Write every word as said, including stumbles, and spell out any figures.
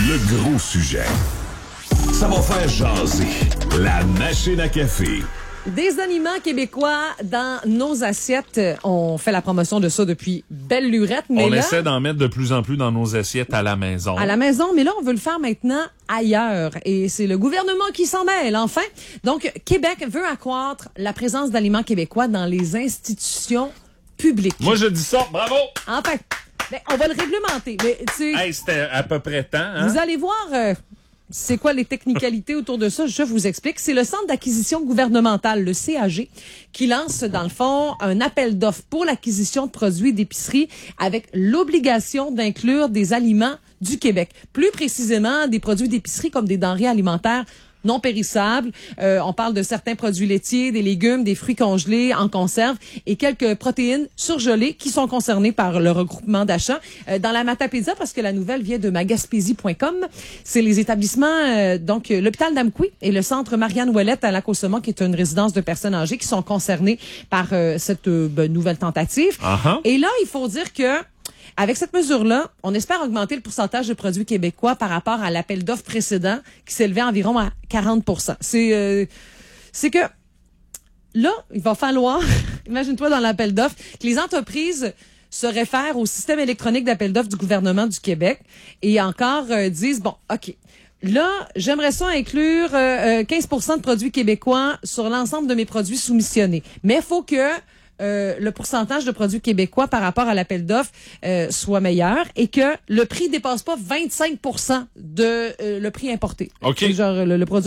Le gros sujet. Ça va faire jaser. La machine à café. Des aliments québécois dans nos assiettes. On fait la promotion de ça depuis belle lurette. Mais on là, essaie d'en mettre de plus en plus dans nos assiettes à la maison. À la maison, mais là, on veut le faire maintenant ailleurs. Et c'est le gouvernement qui s'en mêle, enfin. Donc, Québec veut accroître la présence d'aliments québécois dans les institutions publiques. Moi, je dis ça. Bravo! Enfin, ben, on va le réglementer. Mais, tu sais, Hey, c'était à peu près temps. Hein? vous allez voir... Euh, c'est quoi les technicalités autour de ça? Je vous explique. C'est le Centre d'acquisition gouvernementale, le C A G, qui lance, dans le fond, un appel d'offres pour l'acquisition de produits d'épicerie avec l'obligation d'inclure des aliments du Québec. Plus précisément, des produits d'épicerie comme des denrées alimentaires non périssables. Euh, on parle de certains produits laitiers, des légumes, des fruits congelés en conserve et quelques protéines surgelées qui sont concernées par le regroupement d'achat. Euh, dans la Matapédia, parce que la nouvelle vient de magaspésie point com, c'est les établissements, euh, donc l'hôpital d'Amqui et le centre Marianne Ouellette à Lac-au-Saumon, qui est une résidence de personnes âgées, qui sont concernés par euh, cette euh, ben, nouvelle tentative. Uh-huh. Et là, il faut dire que avec cette mesure-là, on espère augmenter le pourcentage de produits québécois par rapport à l'appel d'offres précédent qui s'élevait environ à quarante pour cent. C'est euh, c'est que là, il va falloir, imagine-toi dans l'appel d'offres, que les entreprises se réfèrent au système électronique d'appel d'offres du gouvernement du Québec et encore euh, disent, bon, OK, là, j'aimerais ça inclure euh, quinze pour cent de produits québécois sur l'ensemble de mes produits soumissionnés. Mais il faut que Euh, le pourcentage de produits québécois par rapport à l'appel d'offres euh, soit meilleur et que le prix dépasse pas vingt-cinq pour cent de euh, le prix importé. OK. C'est genre le, le produit